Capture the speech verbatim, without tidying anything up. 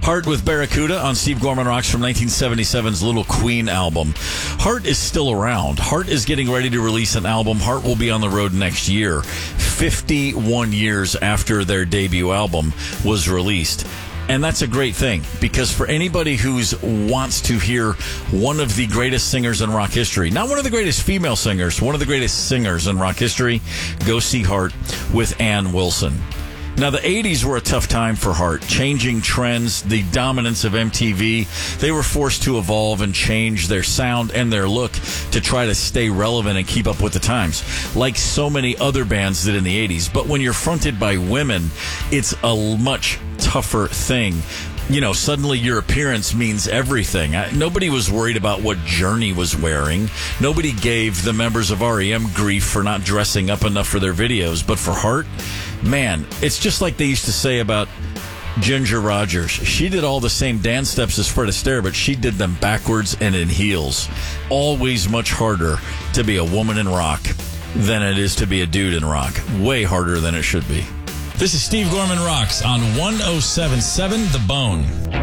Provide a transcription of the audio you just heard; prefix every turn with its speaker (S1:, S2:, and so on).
S1: Heart with Barracuda on Steve Gorman Rocks from nineteen seventy-seven's Little Queen album. Heart is still around. Heart is getting ready to release an album. Heart will be on the road next year, fifty-one years after their debut album was released. And that's a great thing, because for anybody who wants to hear one of the greatest singers in rock history, not one of the greatest female singers, one of the greatest singers in rock history, go see Heart with Ann Wilson. Now, the eighties were a tough time for Heart. Changing trends, the dominance of M T V. They were forced to evolve and change their sound and their look to try to stay relevant and keep up with the times, like so many other bands did in the eighties. But when you're fronted by women, it's a much tougher thing. You know, suddenly your appearance means everything. Nobody was worried about what Journey was wearing. Nobody gave the members of R E M grief for not dressing up enough for their videos. But for Heart, man, it's just like they used to say about Ginger Rogers. She did all the same dance steps as Fred Astaire, but she did them backwards and in heels. Always much harder to be a woman in rock than it is to be a dude in rock. Way harder than it should be. This is Steve Gorman Rocks on one oh seven point seven The Bone.